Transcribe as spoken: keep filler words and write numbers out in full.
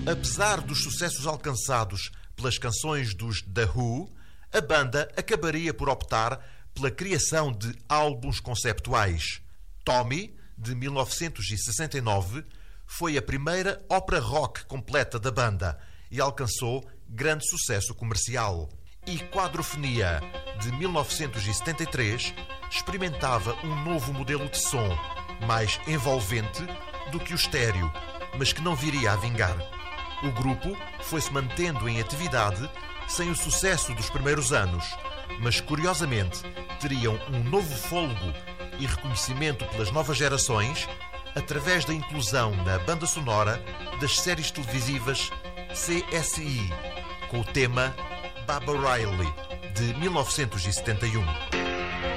Apesar dos sucessos alcançados pelas canções dos The Who, a banda acabaria por optar pela criação de álbuns conceptuais. Tommy, de mil novecentos e sessenta e nove, foi a primeira ópera rock completa da banda e alcançou grande sucesso comercial. E Quadrofonia, de mil novecentos e setenta e três, experimentava um novo modelo de som, mais envolvente do que o estéreo, mas que não viria a vingar. O grupo foi-se mantendo em atividade sem o sucesso dos primeiros anos, mas curiosamente teriam um novo fôlego e reconhecimento pelas novas gerações através da inclusão na banda sonora das séries televisivas C S I, com o tema Baba Riley, de mil novecentos e setenta e um.